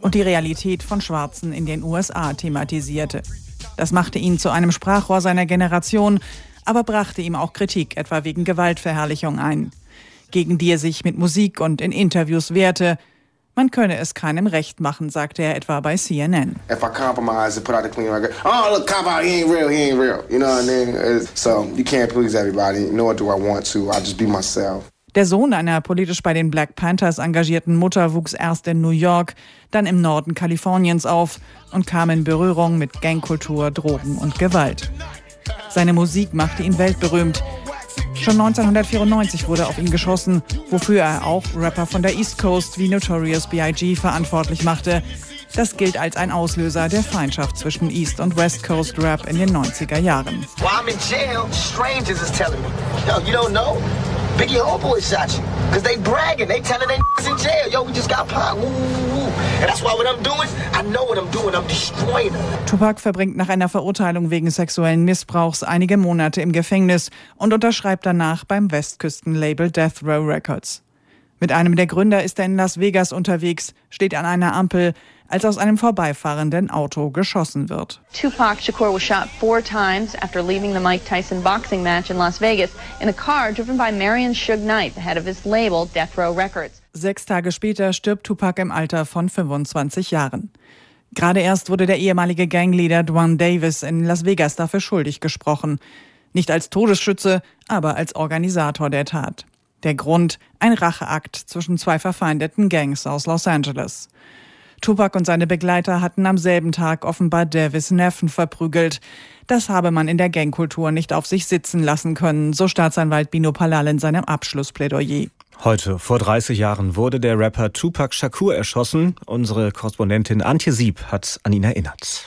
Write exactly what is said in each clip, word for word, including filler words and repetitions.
und die Realität von Schwarzen in den U S A thematisierte. Das machte ihn zu einem Sprachrohr seiner Generation, aber brachte ihm auch Kritik, etwa wegen Gewaltverherrlichung ein, gegen die er sich mit Musik und in Interviews wehrte. Man könne es keinem recht machen, sagte er etwa bei C N N. If I compromise and put out a clean record, oh look, cop out, he ain't real, he ain't real. You know what I mean? So you can't please everybody, nor do I want to. I just be myself. Der Sohn einer politisch bei den Black Panthers engagierten Mutter wuchs erst in New York, dann im Norden Kaliforniens auf und kam in Berührung mit Gangkultur, Drogen und Gewalt. Seine Musik machte ihn weltberühmt. Schon neunzehnhundertvierundneunzig wurde auf ihn geschossen, wofür er auch Rapper von der East Coast wie Notorious B I G verantwortlich machte. Das gilt als ein Auslöser der Feindschaft zwischen East und West Coast Rap in den neunziger Jahren. Well, I'm in jail. Strangers is telling me, yo, you don't know? Biggie Homeboy shot you. Cause they bragging, they telling they in jail. Yo, we just got popped. Woo, woo, woo. And that's why what I'm doing, I know what I'm doing. I'm destroying them. Tupac verbringt nach einer Verurteilung wegen sexuellen Missbrauchs einige Monate im Gefängnis und unterschreibt danach beim Westküstenlabel Death Row Records. Mit einem der Gründer ist er in Las Vegas unterwegs, steht an einer Ampel, als aus einem vorbeifahrenden Auto geschossen wird. Tupac Shakur was shot four times after leaving the Mike Tyson boxing match in Las Vegas in a car driven by Marion Suge Knight, the head of his label Death Row Records. Sechs Tage später stirbt Tupac im Alter von fünfundzwanzig Jahren. Gerade erst wurde der ehemalige Gangleader Dwan Davis in Las Vegas dafür schuldig gesprochen. Nicht als Todesschütze, aber als Organisator der Tat. Der Grund: ein Racheakt zwischen zwei verfeindeten Gangs aus Los Angeles. Tupac und seine Begleiter hatten am selben Tag offenbar Davis' Neffen verprügelt. Das habe man in der Gangkultur nicht auf sich sitzen lassen können, so Staatsanwalt Bino Palal in seinem Abschlussplädoyer. Heute vor dreißig Jahren wurde der Rapper Tupac Shakur erschossen. Unsere Korrespondentin Antje Sieb hat an ihn erinnert.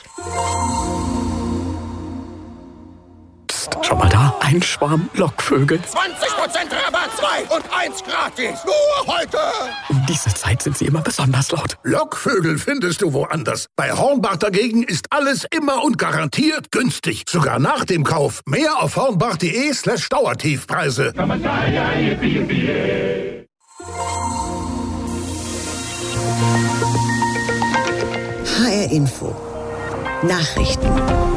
Schau mal da, ein Schwarm Lockvögel. zwanzig Prozent Rabatt, zwei und eins gratis. Nur heute. Um diese Zeit sind sie immer besonders laut. Lockvögel findest du woanders. Bei Hornbach dagegen ist alles immer und garantiert günstig. Sogar nach dem Kauf. Mehr auf hornbach.de slash Dauertiefpreise. H R Info. Nachrichten.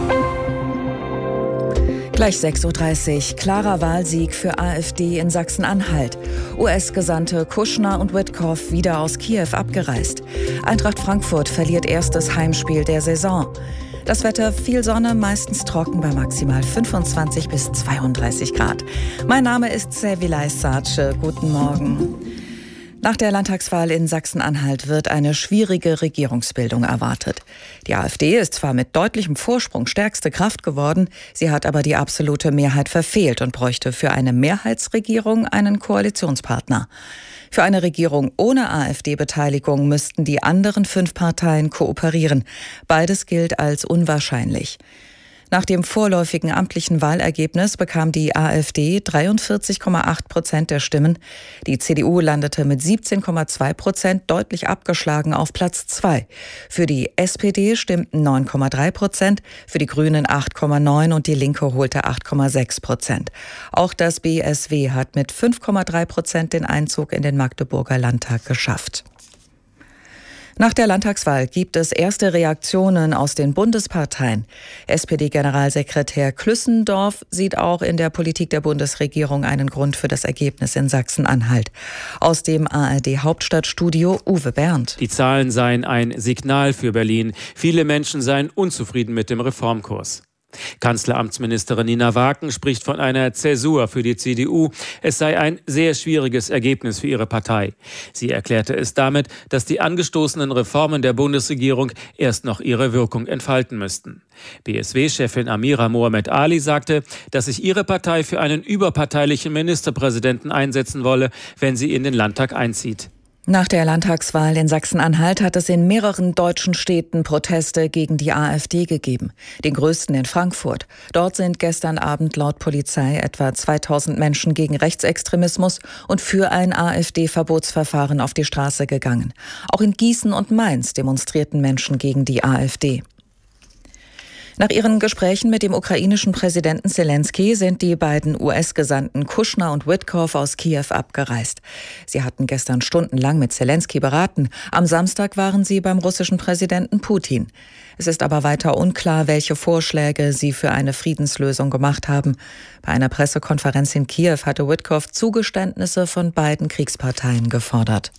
Gleich sechs Uhr dreißig. Klarer Wahlsieg für AfD in Sachsen-Anhalt. U S-Gesandte Kushner und Witkoff wieder aus Kiew abgereist. Eintracht Frankfurt verliert erstes Heimspiel der Saison. Das Wetter: viel Sonne, meistens trocken bei maximal fünfundzwanzig bis zweiunddreißig Grad. Mein Name ist Sevilay Sace. Guten Morgen. Nach der Landtagswahl in Sachsen-Anhalt wird eine schwierige Regierungsbildung erwartet. Die AfD ist zwar mit deutlichem Vorsprung stärkste Kraft geworden, sie hat aber die absolute Mehrheit verfehlt und bräuchte für eine Mehrheitsregierung einen Koalitionspartner. Für eine Regierung ohne AfD-Beteiligung müssten die anderen fünf Parteien kooperieren. Beides gilt als unwahrscheinlich. Nach dem vorläufigen amtlichen Wahlergebnis bekam die AfD dreiundvierzig Komma acht Prozent der Stimmen. Die C D U landete mit siebzehn Komma zwei Prozent deutlich abgeschlagen auf Platz zwei. Für die S P D stimmten neun Komma drei Prozent, für die Grünen acht Komma neun und die Linke holte acht Komma sechs Prozent. Auch das B S W hat mit fünf Komma drei Prozent den Einzug in den Magdeburger Landtag geschafft. Nach der Landtagswahl gibt es erste Reaktionen aus den Bundesparteien. S P D-Generalsekretär Klüssendorf sieht auch in der Politik der Bundesregierung einen Grund für das Ergebnis in Sachsen-Anhalt. Aus dem A R D-Hauptstadtstudio Uwe Berndt. Die Zahlen seien ein Signal für Berlin. Viele Menschen seien unzufrieden mit dem Reformkurs. Kanzleramtsministerin Nina Waken spricht von einer Zäsur für die C D U. Es sei ein sehr schwieriges Ergebnis für ihre Partei. Sie erklärte es damit, dass die angestoßenen Reformen der Bundesregierung erst noch ihre Wirkung entfalten müssten. B S W-Chefin Amira Mohamed Ali sagte, dass sich ihre Partei für einen überparteilichen Ministerpräsidenten einsetzen wolle, wenn sie in den Landtag einzieht. Nach der Landtagswahl in Sachsen-Anhalt hat es in mehreren deutschen Städten Proteste gegen die AfD gegeben. Den größten in Frankfurt. Dort sind gestern Abend laut Polizei etwa zweitausend Menschen gegen Rechtsextremismus und für ein AfD-Verbotsverfahren auf die Straße gegangen. Auch in Gießen und Mainz demonstrierten Menschen gegen die AfD. Nach ihren Gesprächen mit dem ukrainischen Präsidenten Zelensky sind die beiden U S-Gesandten Kushner und Witkoff aus Kiew abgereist. Sie hatten gestern stundenlang mit Zelensky beraten. Am Samstag waren sie beim russischen Präsidenten Putin. Es ist aber weiter unklar, welche Vorschläge sie für eine Friedenslösung gemacht haben. Bei einer Pressekonferenz in Kiew hatte Witkoff Zugeständnisse von beiden Kriegsparteien gefordert.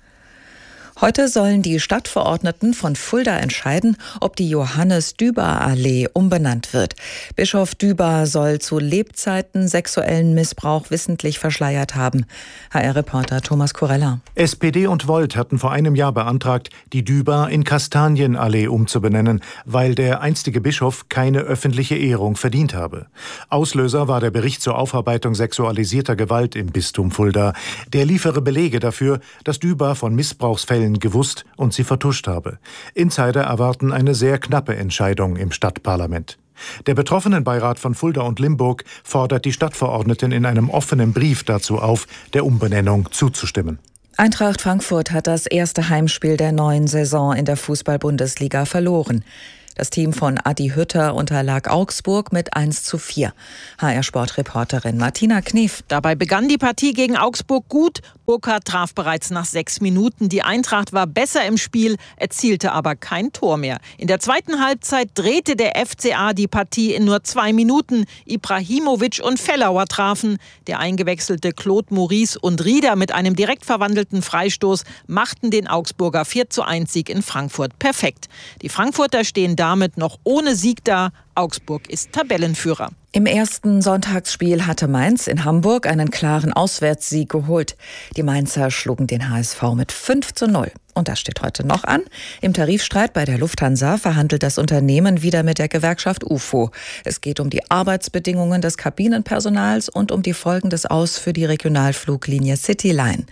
Heute sollen die Stadtverordneten von Fulda entscheiden, ob die Johannes-Düber-Allee umbenannt wird. Bischof Düber soll zu Lebzeiten sexuellen Missbrauch wissentlich verschleiert haben. H R-Reporter Thomas Kurella. S P D und Volt hatten vor einem Jahr beantragt, die Düber in Kastanienallee umzubenennen, weil der einstige Bischof keine öffentliche Ehrung verdient habe. Auslöser war der Bericht zur Aufarbeitung sexualisierter Gewalt im Bistum Fulda. Der liefere Belege dafür, dass Düber von Missbrauchsfällen gewusst und sie vertuscht habe. Insider erwarten eine sehr knappe Entscheidung im Stadtparlament. Der Betroffenenbeirat von Fulda und Limburg fordert die Stadtverordneten in einem offenen Brief dazu auf, der Umbenennung zuzustimmen. Eintracht Frankfurt hat das erste Heimspiel der neuen Saison in der Fußball-Bundesliga verloren. Das Team von Adi Hütter unterlag Augsburg mit eins zu vier. H R-Sportreporterin Martina Knef. Dabei begann die Partie gegen Augsburg gut. Burkhardt traf bereits nach sechs Minuten. Die Eintracht war besser im Spiel, erzielte aber kein Tor mehr. In der zweiten Halbzeit drehte der F C A die Partie in nur zwei Minuten. Ibrahimovic und Fellauer trafen. Der eingewechselte Claude Maurice und Rieder mit einem direkt verwandelten Freistoß machten den Augsburger vier zu eins Sieg in Frankfurt perfekt. Die Frankfurter stehen damit noch ohne Sieg da. Augsburg ist Tabellenführer. Im ersten Sonntagsspiel hatte Mainz in Hamburg einen klaren Auswärtssieg geholt. Die Mainzer schlugen den H S V mit fünf zu null. Und das steht heute noch an. Im Tarifstreit bei der Lufthansa verhandelt das Unternehmen wieder mit der Gewerkschaft U F O. Es geht um die Arbeitsbedingungen des Kabinenpersonals und um die Folgen des Aus für die Regionalfluglinie Cityline.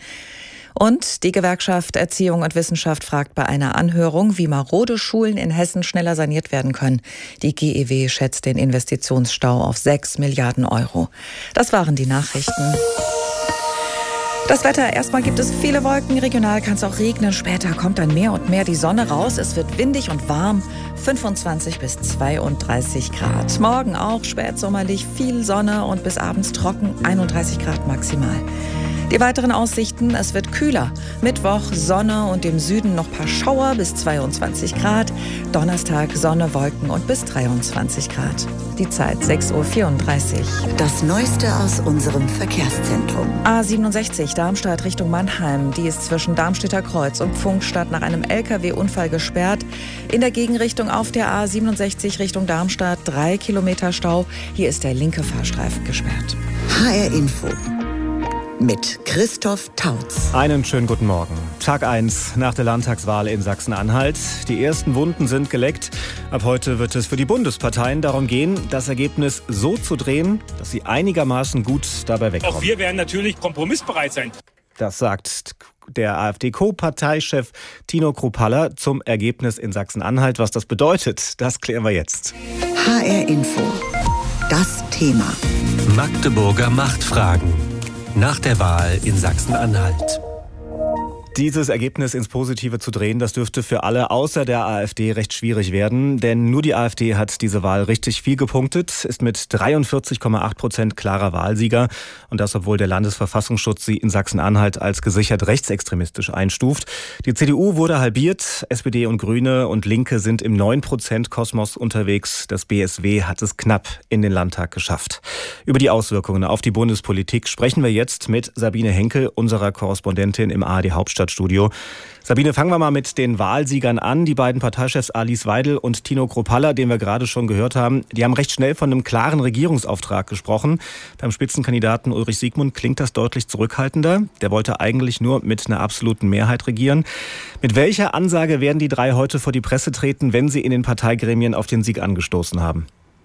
Und die Gewerkschaft Erziehung und Wissenschaft fragt bei einer Anhörung, wie marode Schulen in Hessen schneller saniert werden können. Die G E W schätzt den Investitionsstau auf sechs Milliarden Euro. Das waren die Nachrichten. Das Wetter, erstmal gibt es viele Wolken, regional kann es auch regnen, später kommt dann mehr und mehr die Sonne raus. Es wird windig und warm, fünfundzwanzig bis zweiunddreißig Grad. Morgen auch spätsommerlich, viel Sonne und bis abends trocken, einunddreißig Grad maximal. Die weiteren Aussichten, es wird kühler. Mittwoch Sonne und im Süden noch ein paar Schauer bis zweiundzwanzig Grad. Donnerstag Sonne, Wolken und bis dreiundzwanzig Grad. Die Zeit sechs Uhr vierunddreißig. Das Neueste aus unserem Verkehrszentrum. A siebenundsechzig Darmstadt Richtung Mannheim. Die ist zwischen Darmstädter Kreuz und Pfungstadt nach einem L K W-Unfall gesperrt. In der Gegenrichtung auf der A siebenundsechzig Richtung Darmstadt drei Kilometer Stau. Hier ist der linke Fahrstreifen gesperrt. H R Info. Mit Christoph Tautz. Einen schönen guten Morgen. Tag eins nach der Landtagswahl in Sachsen-Anhalt. Die ersten Wunden sind geleckt. Ab heute wird es für die Bundesparteien darum gehen, das Ergebnis so zu drehen, dass sie einigermaßen gut dabei wegkommen. Auch wir werden natürlich kompromissbereit sein. Das sagt der AfD-Co-Parteichef Tino Kruppalla zum Ergebnis in Sachsen-Anhalt. Was das bedeutet, das klären wir jetzt. H R Info. Das Thema. Magdeburger Machtfragen. Nach der Wahl in Sachsen-Anhalt. Dieses Ergebnis ins Positive zu drehen, das dürfte für alle außer der AfD recht schwierig werden. Denn nur die AfD hat diese Wahl richtig viel gepunktet, ist mit dreiundvierzig Komma acht Prozent klarer Wahlsieger. Und das, obwohl der Landesverfassungsschutz sie in Sachsen-Anhalt als gesichert rechtsextremistisch einstuft. Die C D U wurde halbiert, S P D und Grüne und Linke sind im neun Prozent Kosmos unterwegs. Das B S W hat es knapp in den Landtag geschafft. Über die Auswirkungen auf die Bundespolitik sprechen wir jetzt mit Sabine Henkel, unserer Korrespondentin im A R D-Hauptstadt. Studio. Sabine, fangen wir mal mit den Wahlsiegern an. Die beiden Parteichefs Alice Weidel und Tino Kruppalla, den wir gerade schon gehört haben, die haben recht schnell von einem klaren Regierungsauftrag gesprochen. Beim Spitzenkandidaten Ulrich Siegmund klingt das deutlich zurückhaltender. Der wollte eigentlich nur mit einer absoluten Mehrheit regieren. Mit welcher Ansage werden die drei heute vor die Presse treten, wenn sie in den Parteigremien auf den Sieg angestoßen haben?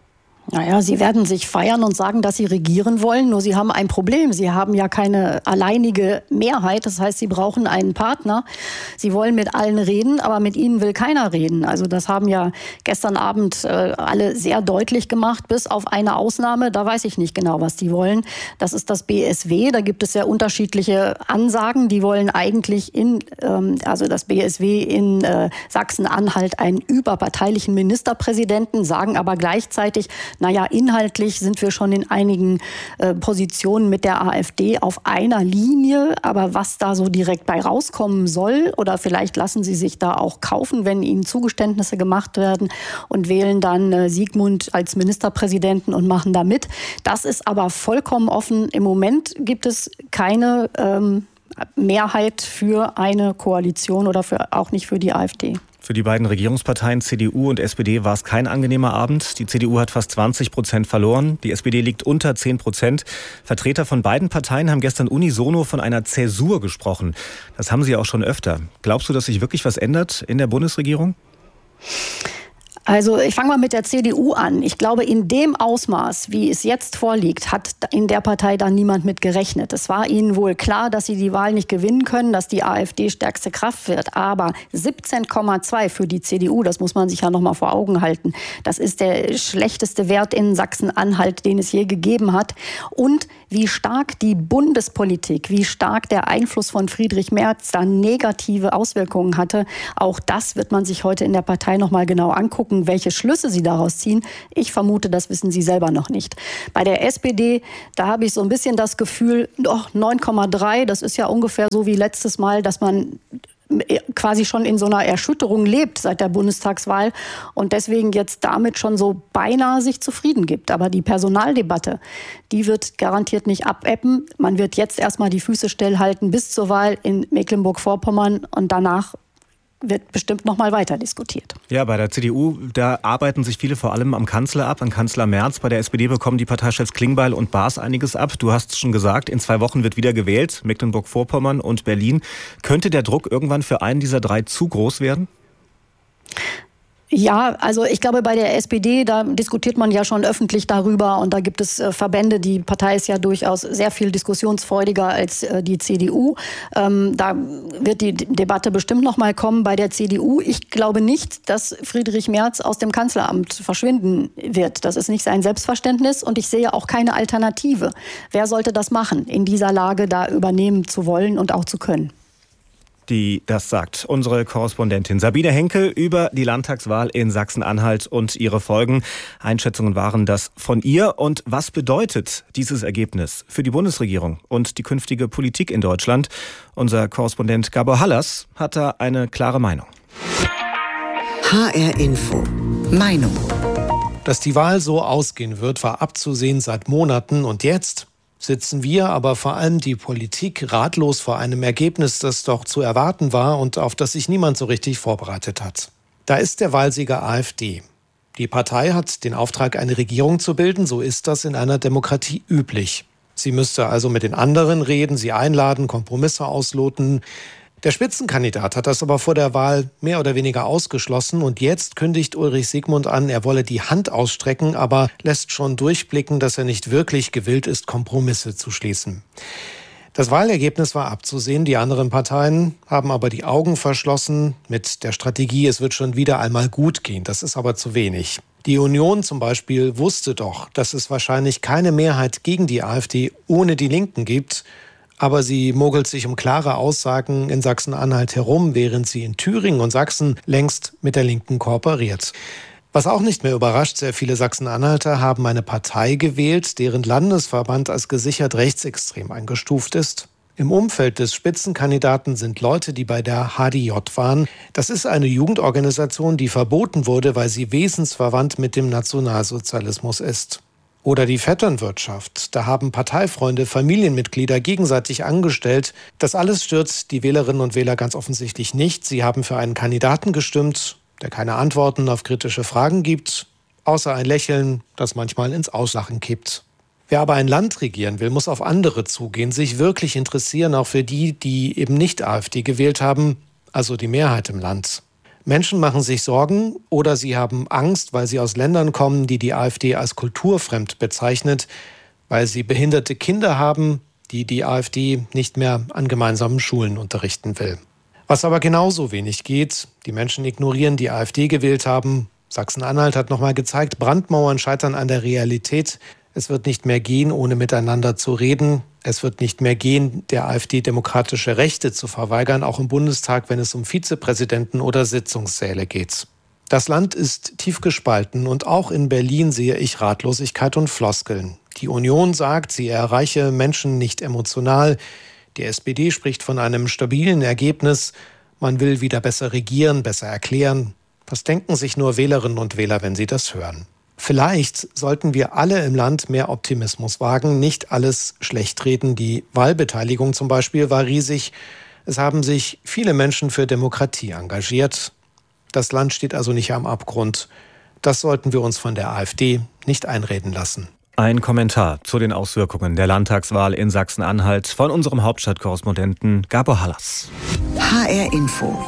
Naja, sie werden sich feiern und sagen, dass sie regieren wollen, nur sie haben ein Problem. Sie haben ja keine alleinige Mehrheit, das heißt, sie brauchen einen Partner. Sie wollen mit allen reden, aber mit ihnen will keiner reden. Also das haben ja gestern Abend äh, alle sehr deutlich gemacht, bis auf eine Ausnahme, da weiß ich nicht genau, was die wollen. Das ist das B S W, da gibt es sehr unterschiedliche Ansagen. Die wollen eigentlich in, ähm, also das B S W in äh, Sachsen-Anhalt einen überparteilichen Ministerpräsidenten, sagen aber gleichzeitig, naja, inhaltlich sind wir schon in einigen äh, Positionen mit der AfD auf einer Linie. Aber was da so direkt bei rauskommen soll, oder vielleicht lassen sie sich da auch kaufen, wenn ihnen Zugeständnisse gemacht werden und wählen dann äh, Sigmund als Ministerpräsidenten und machen da mit. Das ist aber vollkommen offen. Im Moment gibt es keine ähm, Mehrheit für eine Koalition oder für, auch nicht für die AfD. Für die beiden Regierungsparteien C D U und S P D war es kein angenehmer Abend. Die C D U hat fast zwanzig Prozent verloren, die S P D liegt unter zehn Prozent. Vertreter von beiden Parteien haben gestern unisono von einer Zäsur gesprochen. Das haben sie auch schon öfter. Glaubst du, dass sich wirklich was ändert in der Bundesregierung? Also ich fange mal mit der C D U an. Ich glaube, in dem Ausmaß, wie es jetzt vorliegt, hat in der Partei dann niemand mit gerechnet. Es war ihnen wohl klar, dass sie die Wahl nicht gewinnen können, dass die AfD stärkste Kraft wird. Aber siebzehn Komma zwei für die C D U, das muss man sich ja noch mal vor Augen halten. Das ist der schlechteste Wert in Sachsen-Anhalt, den es je gegeben hat. Und wie stark die Bundespolitik, wie stark der Einfluss von Friedrich Merz da negative Auswirkungen hatte, auch das wird man sich heute in der Partei noch mal genau angucken. Welche Schlüsse sie daraus ziehen, ich vermute, das wissen sie selber noch nicht. Bei der S P D, da habe ich so ein bisschen das Gefühl, oh, neun Komma drei, das ist ja ungefähr so wie letztes Mal, dass man quasi schon in so einer Erschütterung lebt seit der Bundestagswahl und deswegen jetzt damit schon so beinahe sich zufrieden gibt. Aber die Personaldebatte, die wird garantiert nicht abebben. Man wird jetzt erstmal die Füße stillhalten bis zur Wahl in Mecklenburg-Vorpommern und danach wird bestimmt noch mal weiter diskutiert. Ja, bei der C D U, da arbeiten sich viele vor allem am Kanzler ab, an Kanzler Merz. Bei der S P D bekommen die Parteichefs Klingbeil und Baas einiges ab. Du hast schon gesagt, in zwei Wochen wird wieder gewählt, Mecklenburg-Vorpommern und Berlin. Könnte der Druck irgendwann für einen dieser drei zu groß werden? Ja, also ich glaube, bei der S P D, da diskutiert man ja schon öffentlich darüber und da gibt es äh, Verbände, die Partei ist ja durchaus sehr viel diskussionsfreudiger als äh, die C D U. Ähm, da wird die Debatte bestimmt noch mal kommen. Bei der C D U, ich glaube nicht, dass Friedrich Merz aus dem Kanzleramt verschwinden wird. Das ist nicht sein Selbstverständnis und ich sehe auch keine Alternative. Wer sollte das machen, in dieser Lage da übernehmen zu wollen und auch zu können? Die das sagt unsere Korrespondentin Sabine Henkel über die Landtagswahl in Sachsen-Anhalt und ihre Folgen. Einschätzungen waren das von ihr. Und was bedeutet dieses Ergebnis für die Bundesregierung und die künftige Politik in Deutschland? Unser Korrespondent Gabor Hallas hat da eine klare Meinung. H R Info. Meinung. Dass die Wahl so ausgehen wird, war abzusehen seit Monaten. Und jetzt sitzen wir, aber vor allem die Politik, ratlos vor einem Ergebnis, das doch zu erwarten war und auf das sich niemand so richtig vorbereitet hat. Da ist der Wahlsieger AfD. Die Partei hat den Auftrag, eine Regierung zu bilden, so ist das in einer Demokratie üblich. Sie müsste also mit den anderen reden, sie einladen, Kompromisse ausloten. Der Spitzenkandidat hat das aber vor der Wahl mehr oder weniger ausgeschlossen und jetzt kündigt Ulrich Sigmund an, er wolle die Hand ausstrecken, aber lässt schon durchblicken, dass er nicht wirklich gewillt ist, Kompromisse zu schließen. Das Wahlergebnis war abzusehen, die anderen Parteien haben aber die Augen verschlossen mit der Strategie, es wird schon wieder einmal gut gehen, das ist aber zu wenig. Die Union zum Beispiel wusste doch, dass es wahrscheinlich keine Mehrheit gegen die AfD ohne die Linken gibt, aber sie mogelt sich um klare Aussagen in Sachsen-Anhalt herum, während sie in Thüringen und Sachsen längst mit der Linken kooperiert. Was auch nicht mehr überrascht, sehr viele Sachsen-Anhalter haben eine Partei gewählt, deren Landesverband als gesichert rechtsextrem eingestuft ist. Im Umfeld des Spitzenkandidaten sind Leute, die bei der H D J waren. Das ist eine Jugendorganisation, die verboten wurde, weil sie wesensverwandt mit dem Nationalsozialismus ist. Oder die Vetternwirtschaft. Da haben Parteifreunde Familienmitglieder gegenseitig angestellt. Das alles stört die Wählerinnen und Wähler ganz offensichtlich nicht. Sie haben für einen Kandidaten gestimmt, der keine Antworten auf kritische Fragen gibt, außer ein Lächeln, das manchmal ins Auslachen kippt. Wer aber ein Land regieren will, muss auf andere zugehen, sich wirklich interessieren, auch für die, die eben nicht AfD gewählt haben, also die Mehrheit im Land. Menschen machen sich Sorgen oder sie haben Angst, weil sie aus Ländern kommen, die die AfD als kulturfremd bezeichnet, weil sie behinderte Kinder haben, die die AfD nicht mehr an gemeinsamen Schulen unterrichten will. Was aber genauso wenig geht, die Menschen ignorieren, die AfD gewählt haben. Sachsen-Anhalt hat nochmal gezeigt, Brandmauern scheitern an der Realität. Es wird nicht mehr gehen, ohne miteinander zu reden. Es wird nicht mehr gehen, der AfD demokratische Rechte zu verweigern, auch im Bundestag, wenn es um Vizepräsidenten oder Sitzungssäle geht. Das Land ist tief gespalten und auch in Berlin sehe ich Ratlosigkeit und Floskeln. Die Union sagt, sie erreiche Menschen nicht emotional. Die S P D spricht von einem stabilen Ergebnis. Man will wieder besser regieren, besser erklären. Was denken sich nur Wählerinnen und Wähler, wenn sie das hören? Vielleicht sollten wir alle im Land mehr Optimismus wagen, nicht alles schlecht reden. Die Wahlbeteiligung zum Beispiel war riesig. Es haben sich viele Menschen für Demokratie engagiert. Das Land steht also nicht am Abgrund. Das sollten wir uns von der AfD nicht einreden lassen. Ein Kommentar zu den Auswirkungen der Landtagswahl in Sachsen-Anhalt von unserem Hauptstadtkorrespondenten Gabor Hallas. H R Info.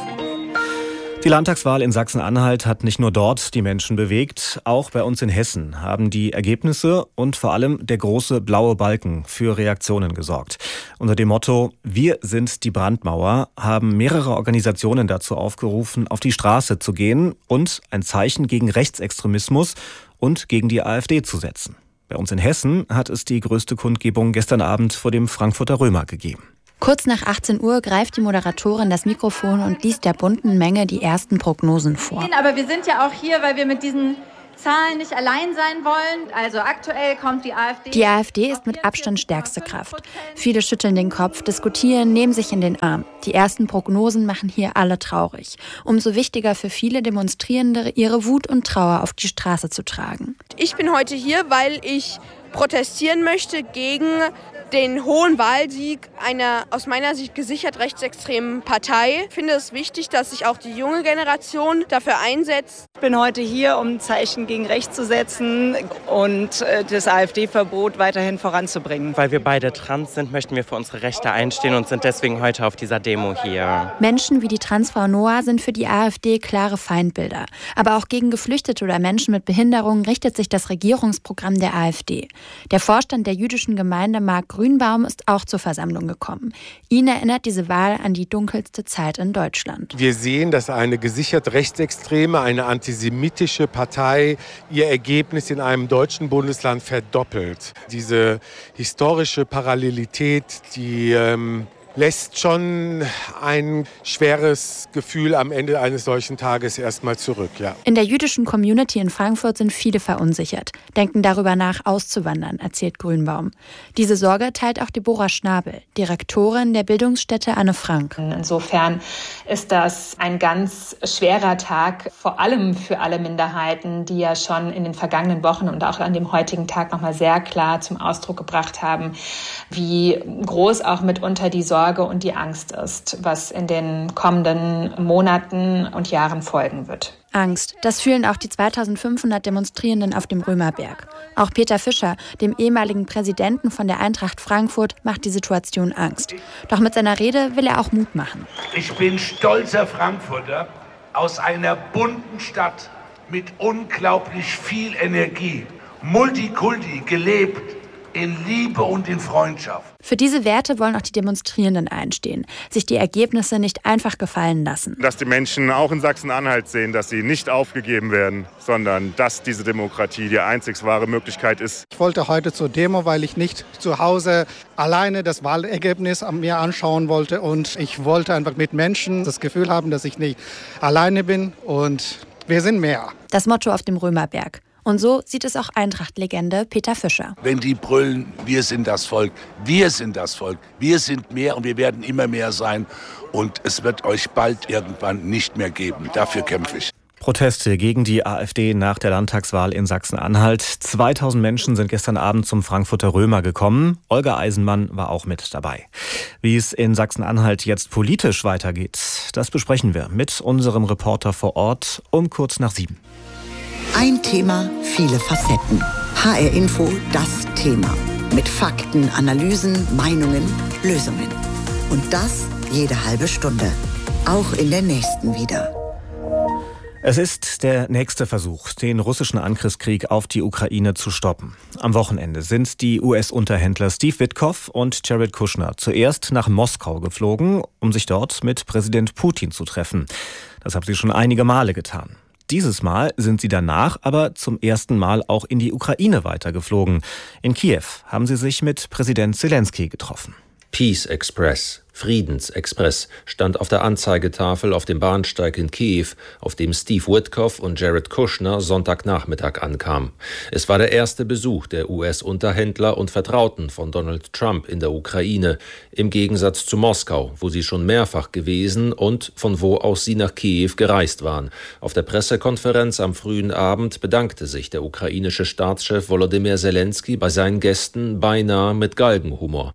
Die Landtagswahl in Sachsen-Anhalt hat nicht nur dort die Menschen bewegt, auch bei uns in Hessen haben die Ergebnisse und vor allem der große blaue Balken für Reaktionen gesorgt. Unter dem Motto „Wir sind die Brandmauer" haben mehrere Organisationen dazu aufgerufen, auf die Straße zu gehen und ein Zeichen gegen Rechtsextremismus und gegen die AfD zu setzen. Bei uns in Hessen hat es die größte Kundgebung gestern Abend vor dem Frankfurter Römer gegeben. Kurz nach achtzehn Uhr greift die Moderatorin das Mikrofon und liest der bunten Menge die ersten Prognosen vor. Aber wir sind ja auch hier, weil wir mit diesen Zahlen nicht allein sein wollen. Also aktuell kommt die AfD. Die AfD ist mit Abstand stärkste Kraft. Viele schütteln den Kopf, diskutieren, nehmen sich in den Arm. Die ersten Prognosen machen hier alle traurig. Umso wichtiger für viele Demonstrierende, ihre Wut und Trauer auf die Straße zu tragen. Ich bin heute hier, weil ich protestieren möchte gegen den hohen Wahlsieg einer aus meiner Sicht gesichert rechtsextremen Partei. Ich finde es wichtig, dass sich auch die junge Generation dafür einsetzt. Ich bin heute hier, um ein Zeichen gegen rechts zu setzen und das AfD-Verbot weiterhin voranzubringen. Weil wir beide trans sind, möchten wir für unsere Rechte einstehen und sind deswegen heute auf dieser Demo hier. Menschen wie die Transfrau Noah sind für die AfD klare Feindbilder. Aber auch gegen Geflüchtete oder Menschen mit Behinderungen richtet sich das Regierungsprogramm der AfD. Der Vorstand der jüdischen Gemeinde Mark Grünbaum ist auch zur Versammlung gekommen. Ihn erinnert diese Wahl an die dunkelste Zeit in Deutschland. Wir sehen, dass eine gesichert rechtsextreme, eine antisemitische Partei ihr Ergebnis in einem deutschen Bundesland verdoppelt. Diese historische Parallelität, die ähm, lässt schon ein schweres Gefühl am Ende eines solchen Tages erstmal zurück. Ja. In der jüdischen Community in Frankfurt sind viele verunsichert, denken darüber nach, auszuwandern, erzählt Grünbaum. Diese Sorge teilt auch Deborah Schnabel, Direktorin der Bildungsstätte Anne Frank. Insofern ist das ein ganz schwerer Tag, vor allem für alle Minderheiten, die ja schon in den vergangenen Wochen und auch an dem heutigen Tag nochmal sehr klar zum Ausdruck gebracht haben, wie groß auch mitunter die Sorge und die Angst ist, was in den kommenden Monaten und Jahren folgen wird. Angst, das fühlen auch die zweitausendfünfhundert Demonstrierenden auf dem Römerberg. Auch Peter Fischer, dem ehemaligen Präsidenten von der Eintracht Frankfurt, macht die Situation Angst. Doch mit seiner Rede will er auch Mut machen. Ich bin stolzer Frankfurter aus einer bunten Stadt mit unglaublich viel Energie, Multikulti, gelebt in Liebe und in Freundschaft. Für diese Werte wollen auch die Demonstrierenden einstehen, sich die Ergebnisse nicht einfach gefallen lassen. Dass die Menschen auch in Sachsen-Anhalt sehen, dass sie nicht aufgegeben werden, sondern dass diese Demokratie die einzig wahre Möglichkeit ist. Ich wollte heute zur Demo, weil ich nicht zu Hause alleine das Wahlergebnis mir anschauen wollte. Und ich wollte einfach mit Menschen das Gefühl haben, dass ich nicht alleine bin und wir sind mehr. Das Motto auf dem Römerberg. Und so sieht es auch Eintracht-Legende Peter Fischer. Wenn die brüllen, wir sind das Volk, wir sind das Volk, wir sind mehr und wir werden immer mehr sein. Und es wird euch bald irgendwann nicht mehr geben. Dafür kämpfe ich. Proteste gegen die AfD nach der Landtagswahl in Sachsen-Anhalt. zweitausend Menschen sind gestern Abend zum Frankfurter Römer gekommen. Olga Eisenmann war auch mit dabei. Wie es in Sachsen-Anhalt jetzt politisch weitergeht, das besprechen wir mit unserem Reporter vor Ort um kurz nach sieben. Ein Thema, viele Facetten. H R Info, das Thema. Mit Fakten, Analysen, Meinungen, Lösungen. Und das jede halbe Stunde. Auch in der nächsten wieder. Es ist der nächste Versuch, den russischen Angriffskrieg auf die Ukraine zu stoppen. Am Wochenende sind die U S-Unterhändler Steve Witkoff und Jared Kushner zuerst nach Moskau geflogen, um sich dort mit Präsident Putin zu treffen. Das haben sie schon einige Male getan. Dieses Mal sind sie danach aber zum ersten Mal auch in die Ukraine weitergeflogen. In Kiew haben sie sich mit Präsident Zelensky getroffen. Peace Express, Friedensexpress, stand auf der Anzeigetafel auf dem Bahnsteig in Kiew, auf dem Steve Witkoff und Jared Kushner Sonntagnachmittag ankamen. Es war der erste Besuch der U S-Unterhändler und Vertrauten von Donald Trump in der Ukraine, im Gegensatz zu Moskau, wo sie schon mehrfach gewesen und von wo aus sie nach Kiew gereist waren. Auf der Pressekonferenz am frühen Abend bedankte sich der ukrainische Staatschef Volodymyr Zelensky bei seinen Gästen beinahe mit Galgenhumor.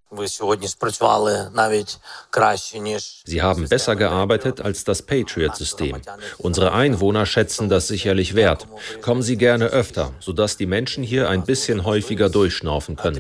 Sie haben besser gearbeitet als das Patriot-System. Unsere Einwohner schätzen das sicherlich wert. Kommen Sie gerne öfter, sodass die Menschen hier ein bisschen häufiger durchschnaufen können.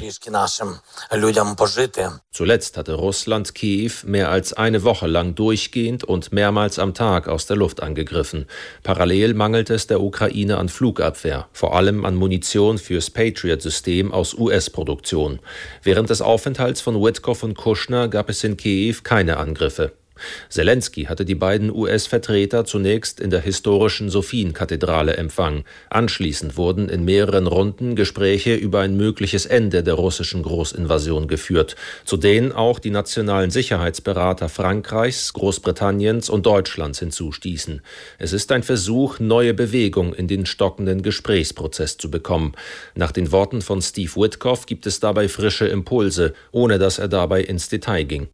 Zuletzt hatte Russland Kiew mehr als eine Woche lang durchgehend und mehrmals am Tag aus der Luft angegriffen. Parallel mangelte es der Ukraine an Flugabwehr, vor allem an Munition fürs Patriot-System aus U S-Produktion. Während des Aufenthalts von Witkoff und Kushner gab es in Kiew keine Angriffe. Zelensky hatte die beiden U S-Vertreter zunächst in der historischen Sophienkathedrale empfangen. Anschließend wurden in mehreren Runden Gespräche über ein mögliches Ende der russischen Großinvasion geführt, zu denen auch die nationalen Sicherheitsberater Frankreichs, Großbritanniens und Deutschlands hinzustießen. Es ist ein Versuch, neue Bewegung in den stockenden Gesprächsprozess zu bekommen. Nach den Worten von Steve Witkoff gibt es dabei frische Impulse, ohne dass er dabei ins Detail ging.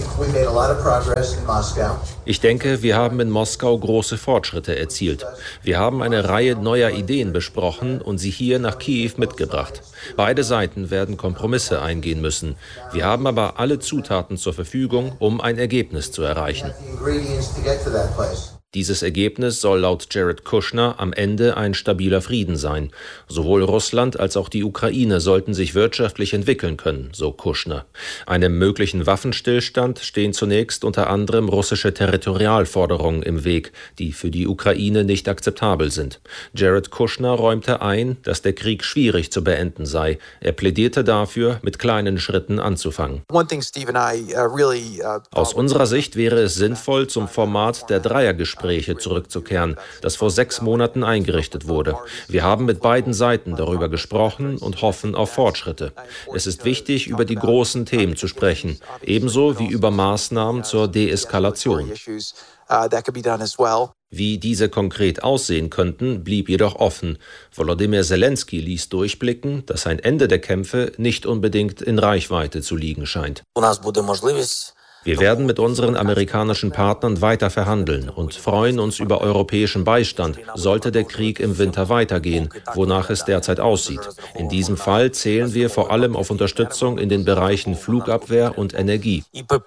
Ich denke, wir haben in Moskau große Fortschritte erzielt. Wir haben eine Reihe neuer Ideen besprochen und sie hier nach Kiew mitgebracht. Beide Seiten werden Kompromisse eingehen müssen. Wir haben aber alle Zutaten zur Verfügung, um ein Ergebnis zu erreichen. Dieses Ergebnis soll laut Jared Kushner am Ende ein stabiler Frieden sein. Sowohl Russland als auch die Ukraine sollten sich wirtschaftlich entwickeln können, so Kushner. Einem möglichen Waffenstillstand stehen zunächst unter anderem russische Territorialforderungen im Weg, die für die Ukraine nicht akzeptabel sind. Jared Kushner räumte ein, dass der Krieg schwierig zu beenden sei. Er plädierte dafür, mit kleinen Schritten anzufangen. Aus unserer Sicht wäre es sinnvoll, zum Format der Dreiergespräche zurückzukehren, das vor sechs Monaten eingerichtet wurde. Wir haben mit beiden Seiten darüber gesprochen und hoffen auf Fortschritte. Es ist wichtig, über die großen Themen zu sprechen, ebenso wie über Maßnahmen zur Deeskalation. Wie diese konkret aussehen könnten, blieb jedoch offen. Volodymyr Zelensky ließ durchblicken, dass ein Ende der Kämpfe nicht unbedingt in Reichweite zu liegen scheint. Wir werden mit unseren amerikanischen Partnern weiter verhandeln und freuen uns über europäischen Beistand, sollte der Krieg im Winter weitergehen, wonach es derzeit aussieht. In diesem Fall zählen wir vor allem auf Unterstützung in den Bereichen Flugabwehr und Energie.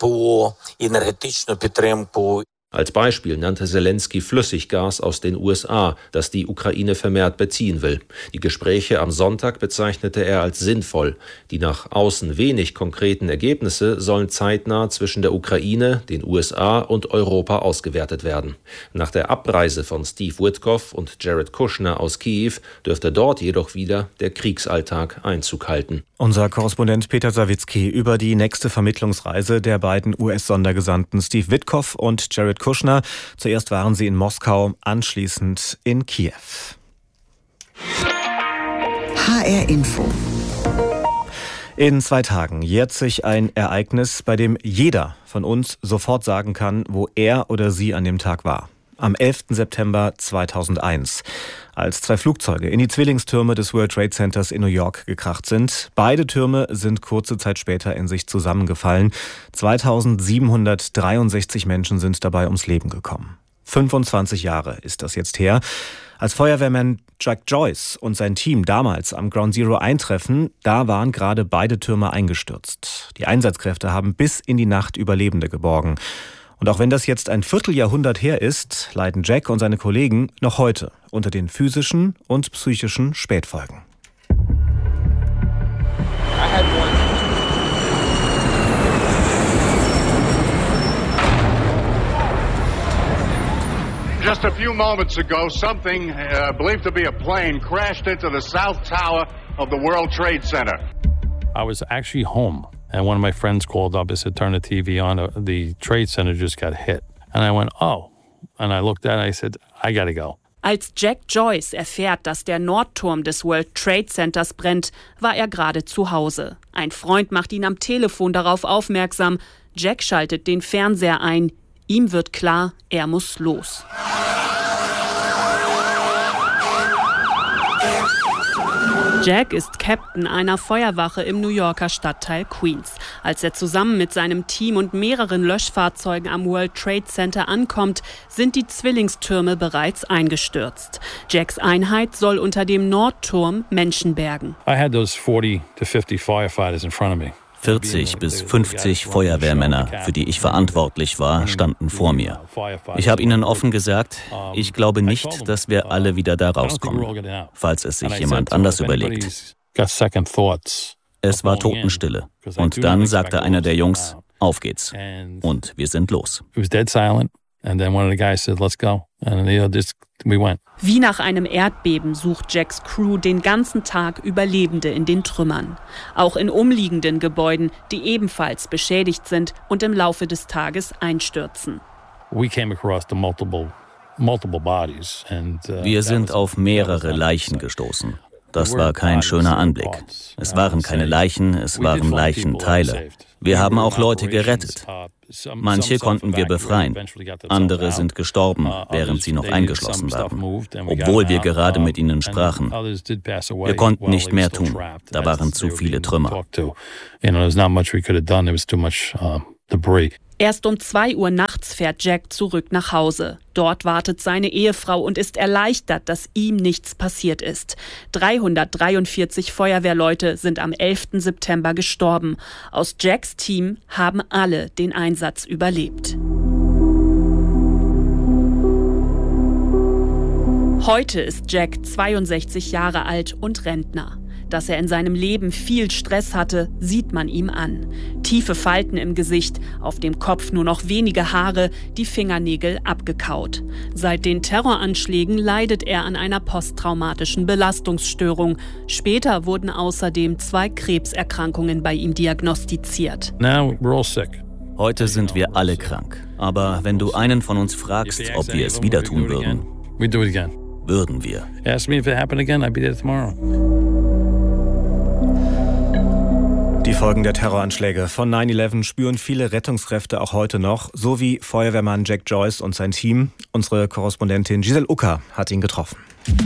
Als Beispiel nannte Zelensky Flüssiggas aus den U S A, das die Ukraine vermehrt beziehen will. Die Gespräche am Sonntag bezeichnete er als sinnvoll. Die nach außen wenig konkreten Ergebnisse sollen zeitnah zwischen der Ukraine, den U S A und Europa ausgewertet werden. Nach der Abreise von Steve Witkoff und Jared Kushner aus Kiew dürfte dort jedoch wieder der Kriegsalltag Einzug halten. Unser Korrespondent Peter Sawicki über die nächste Vermittlungsreise der beiden U S-Sondergesandten Steve Witkoff und Jared Kushner. Zuerst waren sie in Moskau, anschließend in Kiew. H R Info. In zwei Tagen jährt sich ein Ereignis, bei dem jeder von uns sofort sagen kann, wo er oder sie an dem Tag war. Am elften September zweitausendeins, als zwei Flugzeuge in die Zwillingstürme des World Trade Centers in New York gekracht sind. Beide Türme sind kurze Zeit später in sich zusammengefallen. zweitausendsiebenhundertdreiundsechzig Menschen sind dabei ums Leben gekommen. fünfundzwanzig Jahre ist das jetzt her. Als Feuerwehrmann Jack Joyce und sein Team damals am Ground Zero eintreffen, da waren gerade beide Türme eingestürzt. Die Einsatzkräfte haben bis in die Nacht Überlebende geborgen. Und auch wenn das jetzt ein Vierteljahrhundert her ist, leiden Jack und seine Kollegen noch heute unter den physischen und psychischen Spätfolgen. Just a few moments ago, something uh, believed to be a plane crashed into the south tower of the World Trade Center. I was actually home, and one of my friends called up and said, turn the T V on, the Trade Center just got hit. And I went, oh. And I looked at it and I said, I gotta go. Als Jack Joyce erfährt, dass der Nordturm des World Trade Centers brennt, war er gerade zu Hause. Ein Freund macht ihn am Telefon darauf aufmerksam. Jack schaltet den Fernseher ein. Ihm wird klar, er muss los. Jack ist Captain einer Feuerwache im New Yorker Stadtteil Queens. Als er zusammen mit seinem Team und mehreren Löschfahrzeugen am World Trade Center ankommt, sind die Zwillingstürme bereits eingestürzt. Jacks Einheit soll unter dem Nordturm Menschen bergen. I had those forty to fifty firefighters in front of me. vierzig bis fünfzig Feuerwehrmänner, für die ich verantwortlich war, standen vor mir. Ich habe ihnen offen gesagt, ich glaube nicht, dass wir alle wieder da rauskommen, falls es sich jemand anders überlegt. Es war Totenstille. Und dann sagte einer der Jungs, auf geht's. Und wir sind los. Wie nach einem Erdbeben sucht Jacks Crew den ganzen Tag Überlebende in den Trümmern. Auch in umliegenden Gebäuden, die ebenfalls beschädigt sind und im Laufe des Tages einstürzen. Wir sind auf mehrere Leichen gestoßen. Das war kein schöner Anblick. Es waren keine Leichen, es waren Leichenteile. Wir haben auch Leute gerettet. Manche konnten wir befreien. Andere sind gestorben, während sie noch eingeschlossen waren, obwohl wir gerade mit ihnen sprachen. Wir konnten nicht mehr tun. Da waren zu viele Trümmer. Erst um zwei Uhr nachts fährt Jack zurück nach Hause. Dort wartet seine Ehefrau und ist erleichtert, dass ihm nichts passiert ist. dreihundertdreiundvierzig Feuerwehrleute sind am elften September gestorben. Aus Jacks Team haben alle den Einsatz überlebt. Heute ist Jack zweiundsechzig Jahre alt und Rentner. Dass er in seinem Leben viel Stress hatte, sieht man ihm an. Tiefe Falten im Gesicht, auf dem Kopf nur noch wenige Haare, die Fingernägel abgekaut. Seit den Terroranschlägen leidet er an einer posttraumatischen Belastungsstörung. Später wurden außerdem zwei Krebserkrankungen bei ihm diagnostiziert. Now we're all sick. Heute sind wir alle krank. Aber wenn du einen von uns fragst, ob wir es wieder tun würden, würden wir. Ask me if it happened again, I'd be there tomorrow. Die Folgen der Terroranschläge von nine eleven spüren viele Rettungskräfte auch heute noch, so wie Feuerwehrmann Jack Joyce und sein Team. Unsere Korrespondentin Giselle Ucker hat ihn getroffen.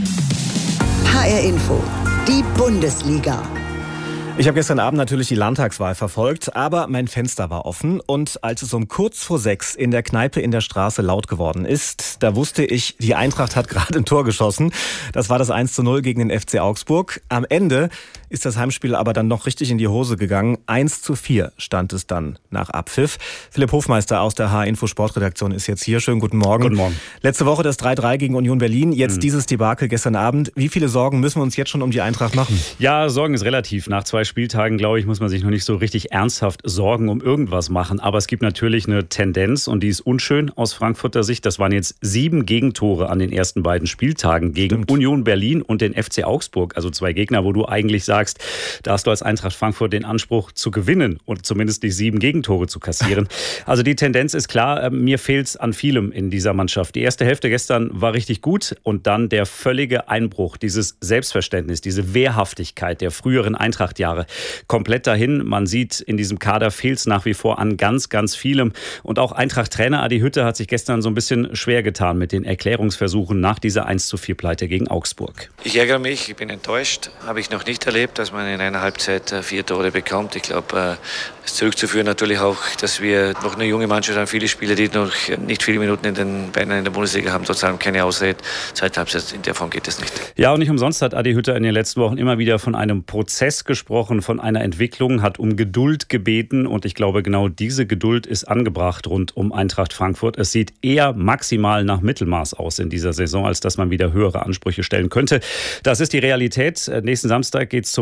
H R Info, die Bundesliga. Ich habe gestern Abend natürlich die Landtagswahl verfolgt, aber mein Fenster war offen und als es um kurz vor sechs in der Kneipe in der Straße laut geworden ist, da wusste ich, die Eintracht hat gerade ein Tor geschossen. Das war das eins zu null gegen den F C Augsburg. Am Ende ist das Heimspiel aber dann noch richtig in die Hose gegangen. eins zu vier stand es dann nach Abpfiff. Philipp Hofmeister aus der H R-Info Sportredaktion ist jetzt hier. Schönen guten Morgen. Guten Morgen. Letzte Woche das drei drei gegen Union Berlin, jetzt mhm. dieses Debakel gestern Abend. Wie viele Sorgen müssen wir uns jetzt schon um die Eintracht machen? Ja, Sorgen ist relativ. Nach zwei Spieltagen, glaube ich, muss man sich noch nicht so richtig ernsthaft Sorgen um irgendwas machen. Aber es gibt natürlich eine Tendenz und die ist unschön aus Frankfurter Sicht. Das waren jetzt sieben Gegentore an den ersten beiden Spieltagen gegen Stimmt. Union Berlin und den F C Augsburg. Also zwei Gegner, wo du eigentlich sagst, da hast du als Eintracht Frankfurt den Anspruch zu gewinnen und zumindest die sieben Gegentore zu kassieren. Also die Tendenz ist klar, mir fehlt es an vielem in dieser Mannschaft. Die erste Hälfte gestern war richtig gut und dann der völlige Einbruch, dieses Selbstverständnis, diese Wehrhaftigkeit der früheren Eintracht-Jahre. Komplett dahin. Man sieht, in diesem Kader fehlt es nach wie vor an ganz, ganz vielem. Und auch Eintracht-Trainer Adi Hütter hat sich gestern so ein bisschen schwer getan mit den Erklärungsversuchen nach dieser eins zu vier Pleite gegen Augsburg. Ich ärgere mich, ich bin enttäuscht. Habe ich noch nicht erlebt, dass man in einer Halbzeit vier Tore bekommt. Ich glaube, es ist zurückzuführen natürlich auch, dass wir noch eine junge Mannschaft haben. Viele Spieler, die noch nicht viele Minuten in den Beinen in der Bundesliga haben, sozusagen keine Ausrede. Zweite Halbzeit, in der Form geht es nicht. Ja, und nicht umsonst hat Adi Hütter in den letzten Wochen immer wieder von einem Prozess gesprochen, von einer Entwicklung, hat um Geduld gebeten und ich glaube, genau diese Geduld ist angebracht rund um Eintracht Frankfurt. Es sieht eher maximal nach Mittelmaß aus in dieser Saison, als dass man wieder höhere Ansprüche stellen könnte. Das ist die Realität. Nächsten Samstag geht es zum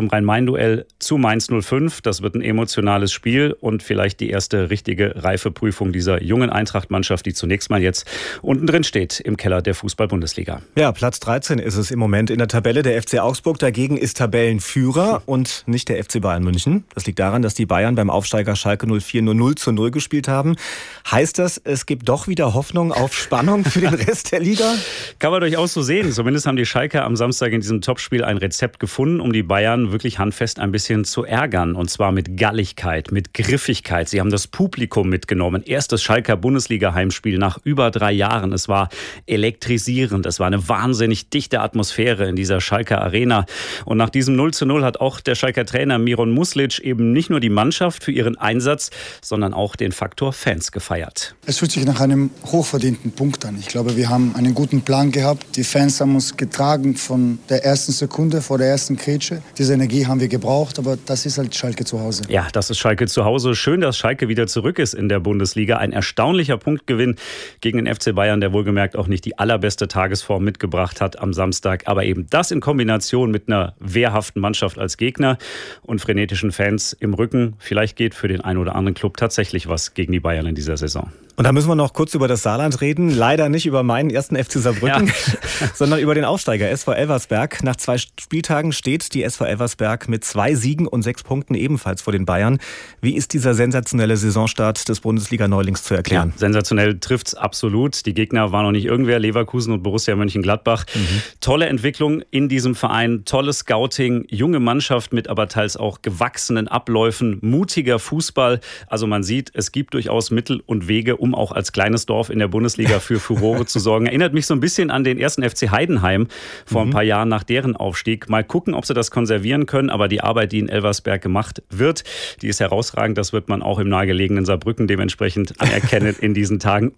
zum Rhein-Main-Duell zu Mainz null fünf. Das wird ein emotionales Spiel und vielleicht die erste richtige Reifeprüfung dieser jungen Eintracht-Mannschaft, die zunächst mal jetzt unten drin steht im Keller der Fußball-Bundesliga. Ja, Platz dreizehn ist es im Moment in der Tabelle. Der F C Augsburg dagegen ist Tabellenführer und nicht der F C Bayern München. Das liegt daran, dass die Bayern beim Aufsteiger Schalke null vier nur null zu null gespielt haben. Heißt das, es gibt doch wieder Hoffnung auf Spannung für den Rest der Liga? Kann man durchaus so sehen. Zumindest haben die Schalker am Samstag in diesem Topspiel ein Rezept gefunden, um die Bayern wirklich handfest ein bisschen zu ärgern. Und zwar mit Galligkeit, mit Griffigkeit. Sie haben das Publikum mitgenommen. Erstes Schalker Bundesliga-Heimspiel nach über drei Jahren. Es war elektrisierend. Es war eine wahnsinnig dichte Atmosphäre in dieser Schalker Arena. Und nach diesem null zu null hat auch der Schalker Trainer Miron Muslic eben nicht nur die Mannschaft für ihren Einsatz, sondern auch den Faktor Fans gefeiert. Es fühlt sich nach einem hochverdienten Punkt an. Ich glaube, wir haben einen guten Plan gehabt. Die Fans haben uns getragen von der ersten Sekunde, vor der ersten Grätsche. Diese Energie haben wir gebraucht, aber das ist halt Schalke zu Hause. Ja, das ist Schalke zu Hause. Schön, dass Schalke wieder zurück ist in der Bundesliga. Ein erstaunlicher Punktgewinn gegen den F C Bayern, der wohlgemerkt auch nicht die allerbeste Tagesform mitgebracht hat am Samstag. Aber eben das in Kombination mit einer wehrhaften Mannschaft als Gegner und frenetischen Fans im Rücken. Vielleicht geht für den einen oder anderen Club tatsächlich was gegen die Bayern in dieser Saison. Und da müssen wir noch kurz über das Saarland reden. Leider nicht über meinen ersten F C Saarbrücken, ja. sondern über den Aufsteiger S V Elversberg. Nach zwei Spieltagen steht die S V Elversberg mit zwei Siegen und sechs Punkten ebenfalls vor den Bayern. Wie ist dieser sensationelle Saisonstart des Bundesliga-Neulings zu erklären? Ja, sensationell trifft's absolut. Die Gegner waren noch nicht irgendwer, Leverkusen und Borussia Mönchengladbach. Mhm. Tolle Entwicklung in diesem Verein, tolles Scouting, junge Mannschaft mit aber teils auch gewachsenen Abläufen, mutiger Fußball. Also man sieht, es gibt durchaus Mittel und Wege, um auch als kleines Dorf in der Bundesliga für Furore zu sorgen. Erinnert mich so ein bisschen an den ersten F C Heidenheim vor mhm. ein paar Jahren nach deren Aufstieg. Mal gucken, ob sie das konservieren können, aber die Arbeit, die in Elversberg gemacht wird, die ist herausragend. Das wird man auch im nahegelegenen Saarbrücken dementsprechend anerkennen in diesen Tagen.